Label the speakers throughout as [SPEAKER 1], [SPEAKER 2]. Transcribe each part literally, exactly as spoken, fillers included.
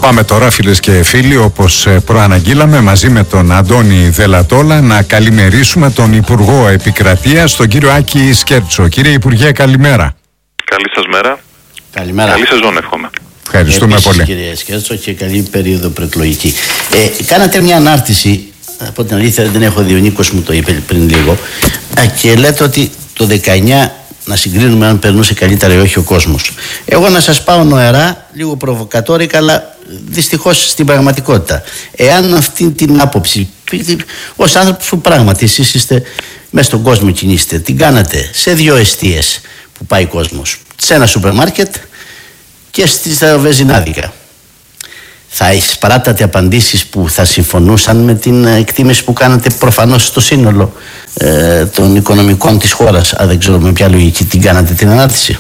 [SPEAKER 1] Πάμε τώρα, φίλες και φίλοι, όπως προαναγγείλαμε, μαζί με τον Αντώνη Δελατόλα να καλημερίσουμε τον Υπουργό Επικρατείας, τον κύριο Άκη Σκέρτσο. Κύριε Υπουργέ, καλημέρα.
[SPEAKER 2] Καλή σας μέρα.
[SPEAKER 3] Καλημέρα.
[SPEAKER 2] Καλή σεζόν, εύχομαι.
[SPEAKER 1] Ευχαριστούμε
[SPEAKER 3] Επίσης,
[SPEAKER 1] πολύ.
[SPEAKER 3] Κύριε Σκέρτσο, και καλή περίοδο προεκλογική. Ε, κάνατε μια ανάρτηση, από την αλήθεια δεν έχω δει, ο Νίκος μου το είπε πριν λίγο, και λέτε ότι το δεκαεννιά να συγκρίνουμε αν περνούσε καλύτερα ή όχι ο κόσμος. Εγώ να σας πάω νοερά, λίγο προβοκατόρικα, αλλά δυστυχώς στην πραγματικότητα. Εάν αυτή την άποψη, ως άνθρωπος που πράγματι εσείς είστε μέσα στον κόσμο κινείστε, την κάνατε σε δύο εστίες που πάει ο κόσμος, σε ένα σούπερ μάρκετ και στα βεζινάδικα, θα εισπράτατε απαντήσεις που θα συμφωνούσαν με την εκτίμηση που κάνατε προφανώς στο σύνολο ε, των οικονομικών της χώρας? Αν δεν ξέρω με ποια λογική την κάνατε την ανάρτηση.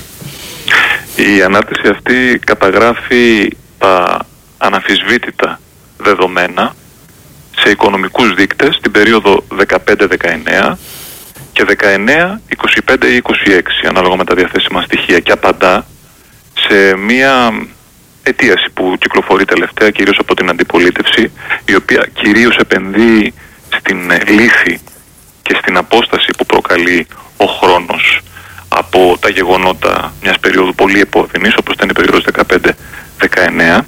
[SPEAKER 2] Η ανάρτηση αυτή καταγράφει τα αναμφισβήτητα δεδομένα σε οικονομικούς δείκτες την περίοδο δεκαπέντε δεκαεννέα και δεκαεννέα είκοσι πέντε ή είκοσι έξι, ανάλογα με τα διαθέσιμα στοιχεία, και απαντά σε μία αιτίαση που κυκλοφορεί τελευταία κυρίως από την αντιπολίτευση, η οποία κυρίως επενδύει στην λύθη και στην απόσταση που προκαλεί ο χρόνος από τα γεγονότα μιας περίοδου πολύ επώδυνης, όπως ήταν η περίοδος δεκαπέντε δεκαεννέα,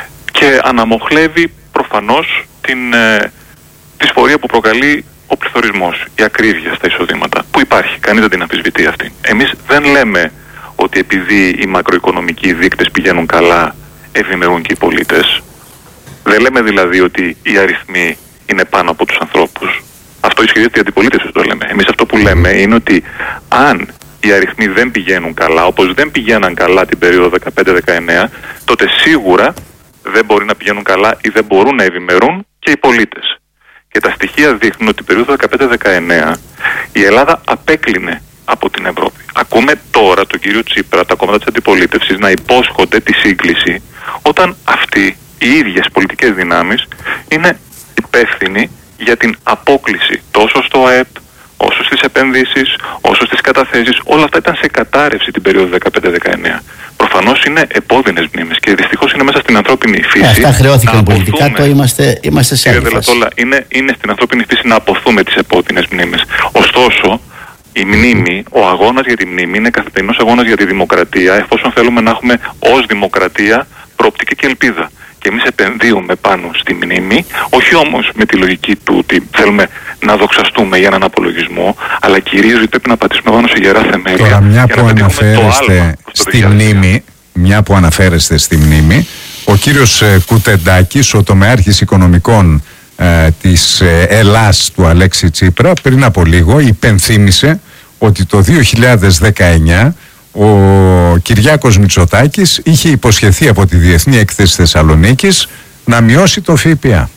[SPEAKER 2] και αναμοχλεύει προφανώς την ε, δυσφορία που προκαλεί ο πληθωρισμός, η ακρίβεια στα εισοδήματα, που υπάρχει, κανείς δεν την αμφισβητεί αυτή. Εμείς δεν λέμε ότι επειδή οι μακροοικονομικοί δείκτες πηγαίνουν καλά, ευημερούν και οι πολίτες. Δεν λέμε δηλαδή ότι οι αριθμοί είναι πάνω από τους ανθρώπους. Αυτό ισχυρίζεται η αντιπολίτευση, το λέμε. Εμείς αυτό που λέμε είναι ότι αν οι αριθμοί δεν πηγαίνουν καλά, όπως δεν πηγαίναν καλά την περίοδο δεκαπέντε δεκαεννέα, τότε σίγουρα δεν μπορεί να πηγαίνουν καλά ή δεν μπορούν να ευημερούν και οι πολίτες. Και τα στοιχεία δείχνουν ότι την περίοδο δεκαπέντε δεκαεννέα η Ελλάδα απέκλεινε από την Ευρώπη. Ακούμε τώρα τον κύριο Τσίπρα, τα κόμματα της αντιπολίτευσης, να υπόσχονται τη σύγκληση, όταν αυτοί οι ίδιες πολιτικές δυνάμεις είναι υπεύθυνοι για την απόκλιση τόσο στο ΑΕΠ, όσο στις επενδύσεις, όσο στις καταθέσεις. Όλα αυτά ήταν σε κατάρρευση την περίοδο δεκαπέντε δεκαεννέα. Προφανώς είναι επώδυνες μνήμες και δυστυχώς είναι μέσα στην ανθρώπινη φύση.
[SPEAKER 3] Ε, αυτά χρεώθηκαν πολιτικά, το είμαστε, είμαστε σε άλλη φάση.
[SPEAKER 2] Είναι, είναι στην ανθρώπινη φύση να αποθούμε τις επώδυνες μνήμες. Ωστόσο, η μνήμη, ο αγώνας για τη μνήμη είναι καθημερινός αγώνας για τη δημοκρατία, εφόσον θέλουμε να έχουμε ως δημοκρατία προοπτική και ελπίδα. Και εμείς επενδύουμε πάνω στη μνήμη, όχι όμως με τη λογική του ότι θέλουμε να δοξαστούμε για έναν απολογισμό, αλλά κυρίως γιατί πρέπει να πατήσουμε πάνω σε γερά θεμέλια.
[SPEAKER 1] Τώρα, μια
[SPEAKER 2] για
[SPEAKER 1] που
[SPEAKER 2] να
[SPEAKER 1] αναφέρεστε στη μνήμη, μια που αναφέρεστε στη μνήμη, ο κύριος ε, Κουτεντάκης, ο τομεάρχης οικονομικών ε, της ε, Ελλάς του Αλέξη Τσίπρα, πριν από λίγο υπενθύμησε ότι το δύο χιλιάδες δεκαεννέα ο Κυριάκος Μητσοτάκης είχε υποσχεθεί από τη Διεθνή Έκθεση Θεσσαλονίκης να μειώσει το ΦΠΑ.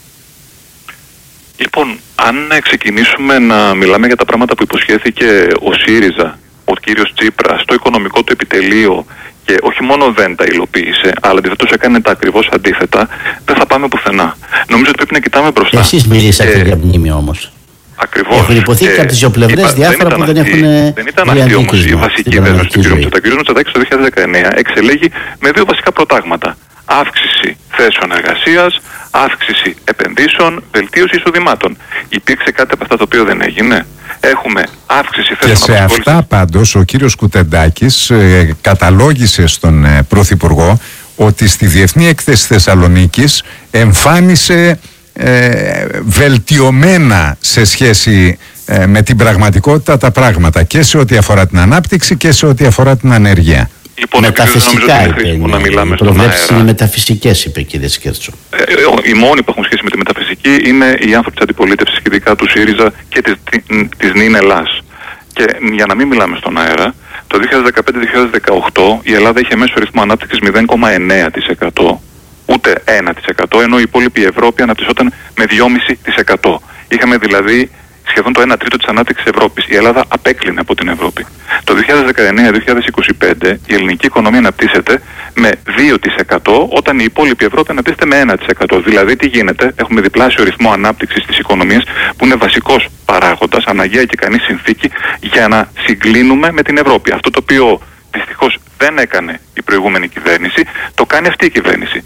[SPEAKER 2] Λοιπόν, αν ξεκινήσουμε να μιλάμε για τα πράγματα που υποσχέθηκε ο ΣΥΡΙΖΑ, ο κύριος Τσίπρα, στο οικονομικό του επιτελείο, και όχι μόνο δεν τα υλοποίησε, αλλά αντιθέτως έκανε τα ακριβώς αντίθετα, δεν θα πάμε πουθενά. Νομίζω ότι πρέπει να κοιτάμε μπροστά.
[SPEAKER 3] Εσείς μιλήσατε και... για μνήμη όμως.
[SPEAKER 2] Ακριβώς.
[SPEAKER 3] Έχουν υποθεί και από τις δύο πλευρές διάφορα που δεν έχουν.
[SPEAKER 2] Δεν ήταν αυτή όμως η βασική δέσμευση του κ. Μητσοτάκη. Ο κ. Μητσοτάκης το δύο χιλιάδες δεκαεννέα εξελέγει με δύο βασικά προτάγματα. Αύξηση θέσεων εργασίας, αύξηση επενδύσεων, βελτίωση εισοδημάτων. Υπήρξε κάτι από αυτά το οποίο δεν έγινε? Έχουμε αύξηση θέσεων.
[SPEAKER 1] Και σε αυτά πάντως ο κύριος Κουτεντάκης ε, καταλόγησε στον ε, Πρωθυπουργό ότι στη Διεθνή Έκθεση Θεσσαλονίκης εμφάνισε ε, βελτιωμένα σε σχέση ε, με την πραγματικότητα τα πράγματα, και σε ό,τι αφορά την ανάπτυξη και σε ό,τι αφορά την ανεργία.
[SPEAKER 2] Λοιπόν,
[SPEAKER 3] μεταφυσικά είπε,
[SPEAKER 2] να μιλάμε
[SPEAKER 3] οι προβλέψεις είναι μεταφυσικές, είπε κύριε Σκέρτσο.
[SPEAKER 2] Ε, οι μόνοι που έχουν σχέση με τη μεταφυσική είναι οι άνθρωποι της αντιπολίτευσης, ειδικά του ΣΥΡΙΖΑ και της, της ΝΙΝ Ελλάς. Και για να μην μιλάμε στον αέρα, το δύο χιλιάδες δεκαπέντε με δύο χιλιάδες δεκαοκτώ η Ελλάδα είχε μέσο ρυθμό ανάπτυξης μηδέν κόμμα εννέα τοις εκατό, ούτε ένα τοις εκατό, ενώ η υπόλοιπη Ευρώπη αναπτυσσόταν με δυόμισι τοις εκατό. Είχαμε δηλαδή σχεδόν το ένα τρίτο της ανάπτυξης της Ευρώπης. Η Ελλάδα απέκλεινε από την Ευρώπη. Το δύο χιλιάδες δεκαεννέα με δύο χιλιάδες είκοσι πέντε η ελληνική οικονομία αναπτύσσεται με δύο τοις εκατό, όταν η υπόλοιπη Ευρώπη αναπτύσσεται με ένα τοις εκατό. Δηλαδή τι γίνεται? Έχουμε διπλάσιο ρυθμό ανάπτυξης της οικονομίας, που είναι βασικός παράγοντας, αναγκαία και ικανή συνθήκη για να συγκλίνουμε με την Ευρώπη. Αυτό το οποίο δυστυχώς δεν έκανε η προηγούμενη κυβέρνηση, το κάνει αυτή η κυβέρνηση.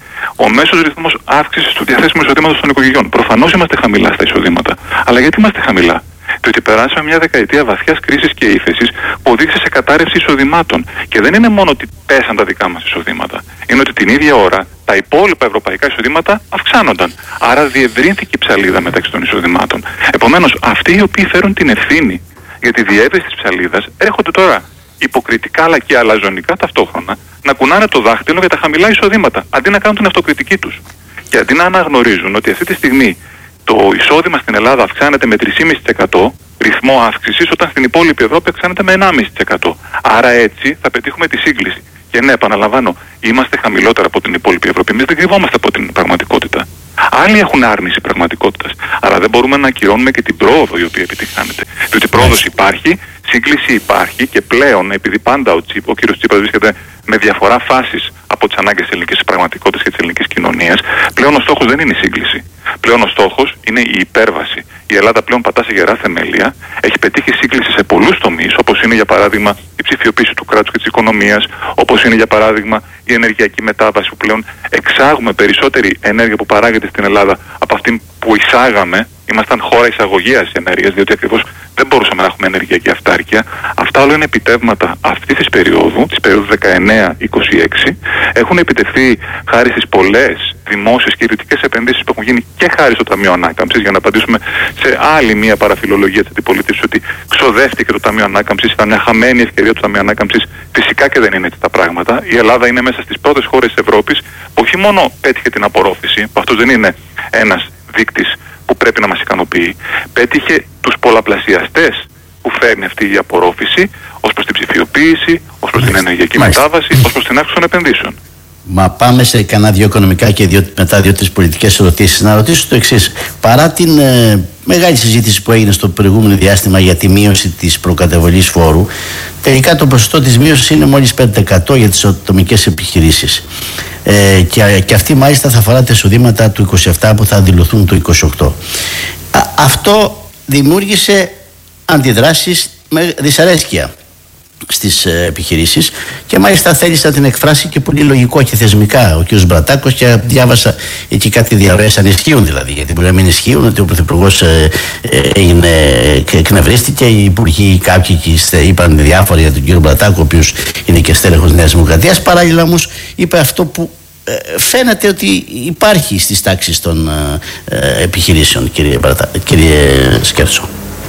[SPEAKER 2] ο μέσος ρυθμός αύξησης του διαθέσιμου εισοδήματος των οικογενειών. Προφανώς είμαστε χαμηλά στα εισοδήματα. Αλλά γιατί είμαστε χαμηλά? Διότι περάσαμε μια δεκαετία βαθιάς κρίσης και ύφεσης που οδήγησε σε κατάρρευση εισοδημάτων. Και δεν είναι μόνο ότι πέσαν τα δικά μας εισοδήματα. Είναι ότι την ίδια ώρα τα υπόλοιπα ευρωπαϊκά εισοδήματα αυξάνονταν. Άρα διευρύνθηκε η ψαλίδα μεταξύ των εισοδημάτων. Επομένως, αυτοί οι οποίοι φέρουν την ευθύνη για τη διεύρυνση της ψαλίδας έρχονται τώρα υποκριτικά αλλά και αλαζονικά ταυτόχρονα να κουνάνε το δάχτυλο για τα χαμηλά εισοδήματα, αντί να κάνουν την αυτοκριτική τους. Και αντί να αναγνωρίζουν ότι αυτή τη στιγμή το εισόδημα στην Ελλάδα αυξάνεται με τρία κόμμα πέντε τοις εκατό ρυθμό αύξησης, όταν στην υπόλοιπη Ευρώπη αυξάνεται με ένα κόμμα πέντε τοις εκατό. Άρα έτσι θα πετύχουμε τη σύγκληση. Και ναι, επαναλαμβάνω, είμαστε χαμηλότερα από την υπόλοιπη Ευρώπη. Εμείς δεν κρυβόμαστε από την πραγματικότητα. Άλλοι έχουν άρνηση πραγματικότητας. Άρα δεν μπορούμε να ακυρώνουμε και την πρόοδο η οποία επιτυχάνεται. Διότι πρόοδος υπάρχει, σύγκληση υπάρχει και πλέον, επειδή πάντα ο, Τσίπ, ο κύριος Τσίπρας βρίσκεται με διαφορά φάσεις από τις ανάγκες της ελληνικής πραγματικότητας και της ελληνικής κοινωνίας, πλέον ο στόχος δεν είναι η σύγκληση. Πλέον ο στόχος είναι η υπέρβαση. Η Ελλάδα πλέον πατά σε γερά θεμέλια, έχει πετύχει σύγκληση σε πολλούς τομείς, όπως είναι για παράδειγμα η ψηφιοποίηση του κράτους και της οικονομίας, όπως είναι για παράδειγμα η ενεργειακή μετάβαση, που πλέον εξάγουμε περισσότερη ενέργεια που παράγεται στην Ελλάδα από αυτή που εισάγαμε. Ήμασταν χώρα εισαγωγέας ενέργειας, διότι ακριβώς δεν μπορούσαμε να έχουμε ενεργειακή αυτάρκεια. Αυτά όλα είναι επιτεύγματα αυτής της περίοδου, της περίοδου δεκαεννέα είκοσι έξι. Έχουν επιτευχθεί χάρη στις πολλές δημόσιες και ιδιωτικές επενδύσεις που έχουν γίνει και χάρη στο Ταμείο Ανάκαμψης, για να απαντήσουμε σε άλλη μία παραφιλολογία της αντιπολίτευσης ότι ξοδεύτηκε το Ταμείο Ανάκαμψης, ήταν μια χαμένη ευκαιρία του Ταμείου Ανάκαμψης. Φυσικά και δεν είναι έτσι τα πράγματα. Η Ελλάδα είναι μέσα στις πρώτες χώρες της Ευρώπης που όχι μόνο πέτυχε την απορρόφηση, που αυτός δεν είναι ένας δείκτης που πρέπει να μας ικανοποιεί, πέτυχε τους πολλαπλασιαστές που φέρνει αυτή η απορρόφηση ως προς την ψηφιοποίηση, ως προς την ενεργειακή Μάλιστα. μετάβαση, ως προς την αύξηση των επενδύσεων.
[SPEAKER 3] Μα πάμε σε κανένα δύο οικονομικά και δύο, μετά δύο-τρεις πολιτικές ερωτήσεις. Να ρωτήσω το εξής. Παρά την ε, μεγάλη συζήτηση που έγινε στο προηγούμενο διάστημα για τη μείωση της προκαταβολής φόρου, τελικά το ποσοστό της μείωσης είναι μόλις πέντε τοις εκατό για τις ατομικές επιχειρήσεις. Ε, και, και αυτή μάλιστα θα αφορά τα εισοδήματα του είκοσι επτά που θα δηλωθούν το είκοσι οκτώ. Α, αυτό δημιούργησε αντιδράσεις με δυσαρέσκεια στις ε, επιχειρήσεις και μάλιστα θέλησε να την εκφράσει και πολύ λογικό και θεσμικά ο κ. Μπρατάκος, και διάβασα εκεί κάτι διαρροές αν ισχύουν, δηλαδή, γιατί μπορεί να μην ισχύουν, ότι ο Πρωθυπουργός ε, ε, έγινε και εκνευρίστηκε, οι υπουργοί κάποιοι είπαν διάφορα για τον κ. Μπρατάκο, ο οποίος είναι και στέλεχος Νέας Δημοκρατίας. Παράλληλα όμως είπε αυτό που ε, φαίνεται ότι υπάρχει στις τάξεις των ε, ε, επιχειρήσεων, κύριε, Μπρατα, κύριε Σκέρτσο.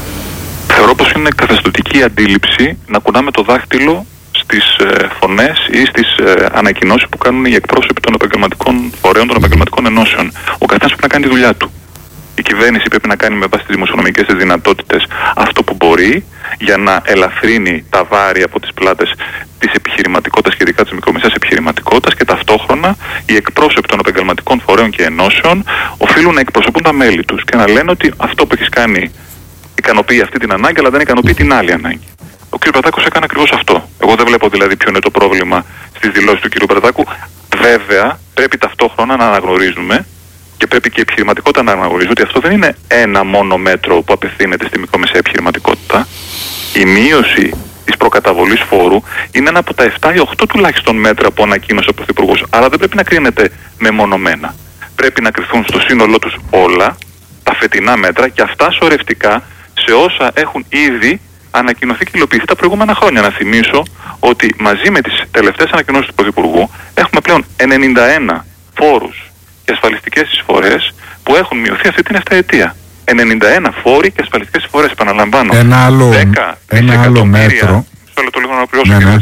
[SPEAKER 2] Θεωρώ πως είναι καθεστωτική αντίληψη να κουνάμε το δάχτυλο στις ε, φωνές ή στις ε, ανακοινώσεις που κάνουν οι εκπρόσωποι των επαγγελματικών φορέων, των επαγγελματικών ενώσεων. Ο καθένας πρέπει να κάνει τη δουλειά του. Η κυβέρνηση πρέπει να κάνει με βάση τις δημοσιονομικές της δυνατότητες αυτό που μπορεί για να ελαφρύνει τα βάρη από τις πλάτες της επιχειρηματικότητας και ειδικά της μικρομεσαίας επιχειρηματικότητας, και ταυτόχρονα οι εκπρόσωποι των επαγγελματικών φορέων και ενώσεων οφείλουν να εκπροσωπούν τα μέλη τους και να λένε ότι αυτό που έχεις κάνει ικανοποιεί αυτή την ανάγκη, αλλά δεν ικανοποιεί την άλλη ανάγκη. Ο κ. Μπρατάκος έκανε ακριβώς αυτό. Εγώ δεν βλέπω δηλαδή ποιο είναι το πρόβλημα στις δηλώσεις του κ. Μπρατάκου. Βέβαια, πρέπει ταυτόχρονα να αναγνωρίζουμε και πρέπει και η επιχειρηματικότητα να αναγνωρίζει ότι αυτό δεν είναι ένα μόνο μέτρο που απευθύνεται στη μικρομεσαία επιχειρηματικότητα. Η μείωση της προκαταβολής φόρου είναι ένα από τα επτά ή οκτώ τουλάχιστον μέτρα που ανακοίνωσε ο Πρωθυπουργός. Αλλά δεν πρέπει να κρίνεται μεμονωμένα. Πρέπει να κρυφθούν στο σύνολό τους όλα τα φετινά μέτρα και αυτά σωρευτικά σε όσα έχουν ήδη ανακοινωθεί και υλοποιηθεί τα προηγούμενα χρόνια. Να θυμίσω ότι μαζί με τις τελευταίες ανακοινώσεις του Πρωθυπουργού έχουμε πλέον ενενήντα ένα φόρους και ασφαλιστικές εισφορές που έχουν μειωθεί αυτή την επταετία. ενενήντα ένα φόροι και ασφαλιστικές εισφορές, επαναλαμβάνω.
[SPEAKER 1] Ένα άλλο, δέκα ένα άλλο μέτρο.
[SPEAKER 2] Το λίγο να πληρώσω, ναι, ναι.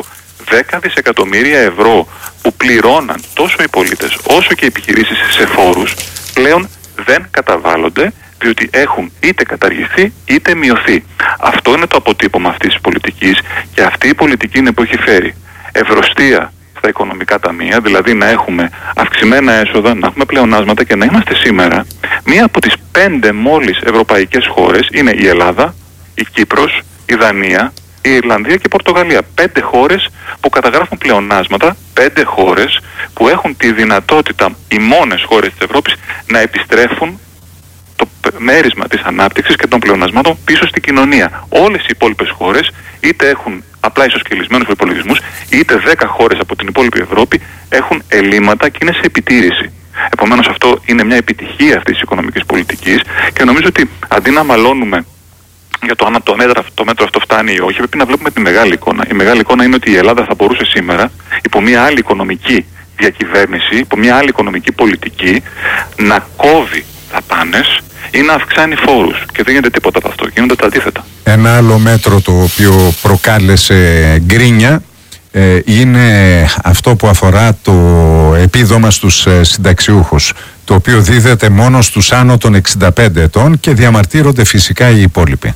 [SPEAKER 2] δέκα δισεκατομμύρια ευρώ που πληρώναν τόσο οι πολίτες όσο και οι επιχειρήσεις σε φόρους πλέον δεν καταβάλλονται, διότι έχουν είτε καταργηθεί είτε μειωθεί. Αυτό είναι το αποτύπωμα αυτής της πολιτικής, και αυτή η πολιτική είναι που έχει φέρει ευρωστία στα οικονομικά ταμεία, δηλαδή να έχουμε αυξημένα έσοδα, να έχουμε πλεονάσματα και να είμαστε σήμερα μία από τις πέντε μόλις ευρωπαϊκές χώρες. Είναι η Ελλάδα, η Κύπρος, η Δανία, η Ιρλανδία και η Πορτογαλία. Πέντε χώρες που καταγράφουν πλεονάσματα, πέντε χώρες που έχουν τη δυνατότητα, οι μόνες χώρες της Ευρώπης, να επιστρέφουν το, μέρισμα της ανάπτυξης και των πλεονασμάτων πίσω στην κοινωνία. Όλες οι υπόλοιπες χώρες είτε έχουν απλά ισοσκελισμένους προϋπολογισμούς, είτε δέκα χώρες από την υπόλοιπη Ευρώπη έχουν ελλείμματα και είναι σε επιτήρηση. Επομένως αυτό είναι μια επιτυχία αυτής της οικονομικής πολιτικής και νομίζω ότι αντί να μαλώνουμε για το αν το μέτρο, το μέτρο αυτό φτάνει ή όχι, πρέπει να βλέπουμε τη μεγάλη εικόνα. Η μεγάλη εικόνα είναι ότι η Ελλάδα θα μπορούσε σήμερα, υπό μια άλλη οικονομική διακυβέρνηση, υπό μια άλλη οικονομική πολιτική, να κόβει δαπάνες ή να αυξάνει φόρους. Και δεν γίνεται τίποτα από αυτό. Γίνονται τα αντίθετα.
[SPEAKER 1] Ένα άλλο μέτρο το οποίο προκάλεσε γκρίνια ε, είναι αυτό που αφορά το επίδομα στους ε, συνταξιούχους, το οποίο δίδεται μόνο στους άνω των εξήντα πέντε ετών και διαμαρτύρονται φυσικά οι υπόλοιποι.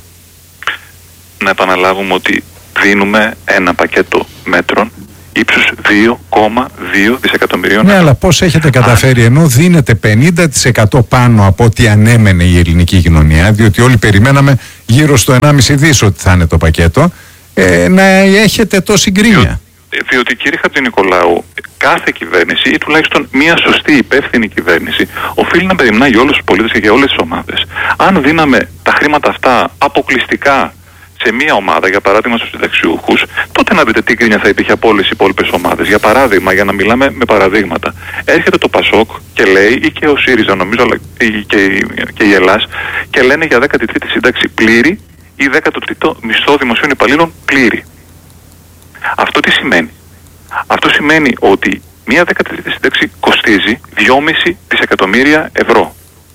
[SPEAKER 2] Να επαναλάβουμε ότι δίνουμε ένα πακέτο μέτρων ύψους δύο κόμμα δύο δισεκατομμυρίων.
[SPEAKER 1] Ναι, αλλά πώς έχετε καταφέρει, ενώ δίνετε πενήντα τοις εκατό πάνω από ό,τι ανέμενε η ελληνική κοινωνία, διότι όλοι περιμέναμε γύρω στο ενάμιση δις ότι θα είναι το πακέτο, ε, να έχετε τόση γκρίνια.
[SPEAKER 2] Διότι, κύριε Χατζηνικολάου, κάθε κυβέρνηση ή τουλάχιστον μια σωστή υπεύθυνη κυβέρνηση οφείλει να περιμνάει για όλους τους πολίτες και για όλες τις ομάδες. Αν δίναμε τα χρήματα αυτά αποκλειστικά σε μία ομάδα, για παράδειγμα στους συνταξιούχους, τότε να δείτε τι γκρίνια θα υπήρχε από όλες οι υπόλοιπες ομάδες. Για παράδειγμα, για να μιλάμε με παραδείγματα, έρχεται το Πασόκ και λέει, ή και ο ΣΥΡΙΖΑ νομίζω, αλλά και, και η Ελλάς, και λένε για δέκατη τρίτη σύνταξη πλήρη ή δέκατο τρίτο μισθό δημοσίων υπαλλήλων πλήρη. Αυτό τι σημαίνει? Αυτό σημαίνει ότι μία δέκατη τρίτη σύνταξη κοστίζει δυόμισι δισεκατομμύρια ευρώ.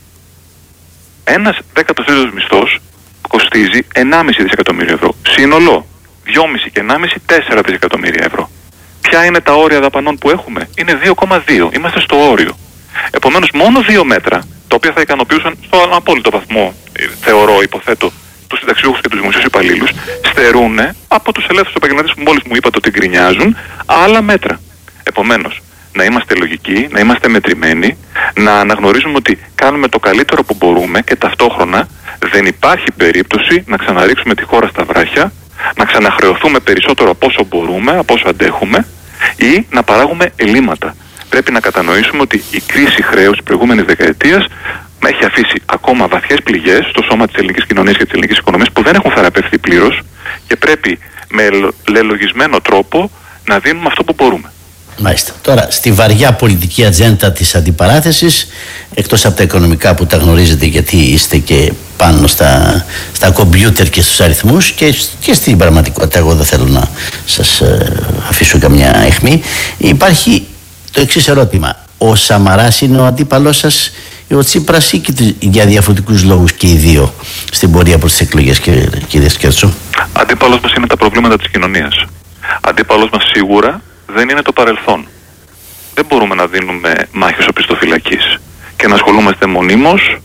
[SPEAKER 2] Ένας δέκατος τρίτος μισθός κοστίζει ενάμιση δισεκατομμύρια ευρώ. Σύνολο δυόμισι και ενάμιση, τέσσερα δισεκατομμύρια ευρώ. Ποια είναι τα όρια δαπανών που έχουμε? Είναι δύο κόμμα δύο. Είμαστε στο όριο. Επομένως, μόνο δύο μέτρα, τα οποία θα ικανοποιούσαν στον απόλυτο βαθμό, θεωρώ, υποθέτω, τους συνταξιούχους και τους δημοσίους υπαλλήλους, στερούν από τους ελεύθερους επαγγελματίες που μόλις μου είπατε ότι γκρινιάζουν άλλα μέτρα. Επομένως, να είμαστε λογικοί, να είμαστε μετρημένοι, να αναγνωρίζουμε ότι κάνουμε το καλύτερο που μπορούμε και ταυτόχρονα δεν υπάρχει περίπτωση να ξαναρίξουμε τη χώρα στα βράχια, να ξαναχρεωθούμε περισσότερο από όσο μπορούμε, από όσο αντέχουμε ή να παράγουμε ελλείμματα. Πρέπει να κατανοήσουμε ότι η κρίση χρέους της προηγούμενης δεκαετίας έχει αφήσει ακόμα βαθιές πληγές στο σώμα της ελληνικής κοινωνίας και της ελληνικής οικονομίας που δεν έχουν θεραπευθεί πλήρως και πρέπει με λελογισμένο τρόπο να δίνουμε αυτό που μπορούμε.
[SPEAKER 3] Μάλιστα. Τώρα, στη βαριά πολιτική ατζέντα της αντιπαράθεσης, εκτός από τα οικονομικά που τα γνωρίζετε γιατί είστε και πάνω στα, στα κομπιούτερ και στους αριθμούς και, και στην πραγματικότητα, εγώ δεν θέλω να σας ε, αφήσω καμιά αιχμή, υπάρχει το εξής ερώτημα. Ο Σαμαράς είναι ο αντίπαλός σας ή ο Τσίπρας ή για διαφορετικούς λόγους και οι δύο στην πορεία προς τις εκλογές, κύριε, κύριε Σκέρτσο?
[SPEAKER 2] Αντίπαλος μας είναι τα προβλήματα της κοινωνίας. Αντίπαλος μας σίγουρα δεν είναι το παρελθόν. Δεν μπορούμε να δίνουμε μάχες οπισθοφυλακής και να ασχολούμαστε μονίμως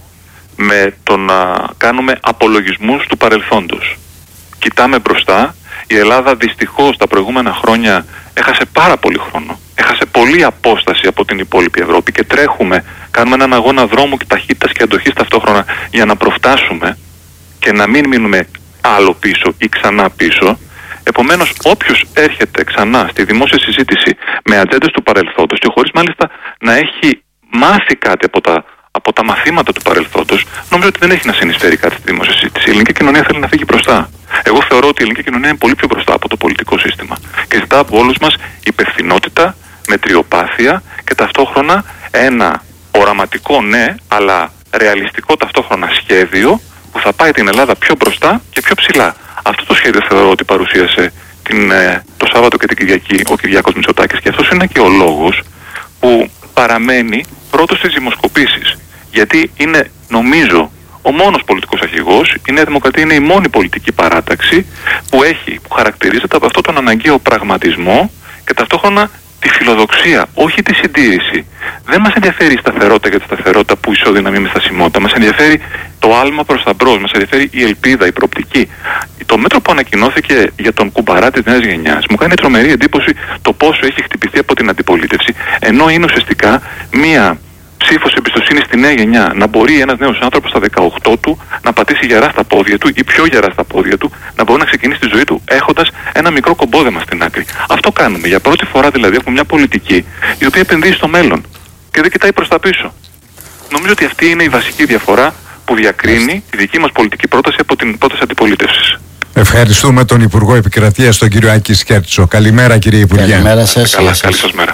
[SPEAKER 2] με το να κάνουμε απολογισμούς του παρελθόντος. Κοιτάμε μπροστά. Η Ελλάδα δυστυχώς τα προηγούμενα χρόνια έχασε πάρα πολύ χρόνο. Έχασε πολλή απόσταση από την υπόλοιπη Ευρώπη και τρέχουμε, κάνουμε έναν αγώνα δρόμου και ταχύτητας και αντοχής ταυτόχρονα για να προφτάσουμε και να μην μείνουμε άλλο πίσω ή ξανά πίσω. Επομένως, όποιος έρχεται ξανά στη δημόσια συζήτηση με ατζέντες του παρελθόντος και χωρίς μάλιστα να έχει μάθει κάτι από τα, από τα μαθήματα του παρελθόντος, νομίζω ότι δεν έχει να συνεισφέρει κάτι στη δημόσια συζήτηση. Η ελληνική κοινωνία θέλει να φύγει μπροστά. Εγώ θεωρώ ότι η ελληνική κοινωνία είναι πολύ πιο μπροστά από το πολιτικό σύστημα και ζητά από όλους μας υπευθυνότητα, μετριοπάθεια και ταυτόχρονα ένα οραματικό ναι, αλλά ρεαλιστικό ταυτόχρονα σχέδιο που θα πάει την Ελλάδα πιο μπροστά και πιο ψηλά. Αυτό το σχέδιο θεωρώ ότι παρουσίασε την, ε, το Σάββατο και την Κυριακή ο Κυριάκος Μητσοτάκης και αυτός είναι και ο λόγος που παραμένει πρώτος στις δημοσκοπήσεις. Γιατί είναι, νομίζω, ο μόνος πολιτικός αρχηγός, η Νέα Δημοκρατία είναι η μόνη πολιτική παράταξη που έχει, που χαρακτηρίζεται από αυτόν τον αναγκαίο πραγματισμό και ταυτόχρονα τη φιλοδοξία, όχι τη συντήρηση. Δεν μας ενδιαφέρει η σταθερότητα για τη σταθερότητα που ισοδυναμεί με στασιμότητα. Μας ενδιαφέρει το άλμα προς τα μπρος, μας ενδιαφέρει η ελπίδα, η προοπτική. Το μέτρο που ανακοινώθηκε για τον κουμπαρά της νέας γενιάς μου κάνει τρομερή εντύπωση το πόσο έχει χτυπηθεί από την αντιπολίτευση, ενώ είναι ουσιαστικά μία ψήφος εμπιστοσύνη στη νέα γενιά. Να μπορεί ένας νέος άνθρωπος στα δεκαοκτώ του να πατήσει γερά στα πόδια του ή πιο γερά στα πόδια του, να μπορεί να ξεκινήσει τη ζωή του έχοντας ένα μικρό κομπόδεμα στην άκρη. Αυτό κάνουμε. Για πρώτη φορά δηλαδή έχουμε μια πολιτική η οποία επενδύει στο μέλλον και δεν κοιτάει προς τα πίσω. Νομίζω ότι αυτή είναι η βασική διαφορά που που διακρίνει τη δική μας πολιτική πρόταση από την πρόταση αντιπολίτευσης.
[SPEAKER 1] Ευχαριστούμε τον Υπουργό Επικρατείας, τον κύριο Άκη Σκέρτσο. Καλημέρα, κύριε Υπουργέ.
[SPEAKER 3] Καλημέρα σας.
[SPEAKER 2] Καλά, καλή σας μέρα.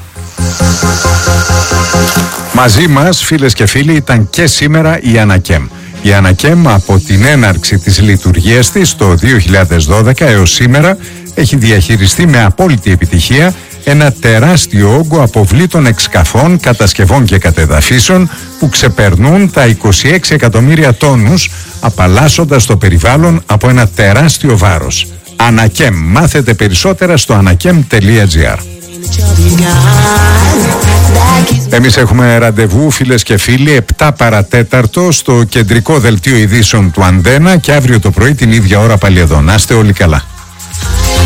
[SPEAKER 1] Μαζί μας, φίλες και φίλοι, ήταν και σήμερα η Ανακέμ. Η Ανακέμ από την έναρξη της λειτουργίας της το δύο χιλιάδες δώδεκα έως σήμερα έχει διαχειριστεί με απόλυτη επιτυχία ένα τεράστιο όγκο αποβλήτων εξκαφών, κατασκευών και κατεδαφίσεων που ξεπερνούν τα είκοσι έξι εκατομμύρια τόνους, απαλλάσσοντας το περιβάλλον από ένα τεράστιο βάρος. Ανακέμ. Μάθετε περισσότερα στο ανακέμ τελεία τζι άρ. Εμείς έχουμε ραντεβού, φίλες και φίλοι, επτά παρατέταρτο στο κεντρικό δελτίο ειδήσεων του Αντένα και αύριο το πρωί την ίδια ώρα πάλι εδώ. Να είστε όλοι καλά.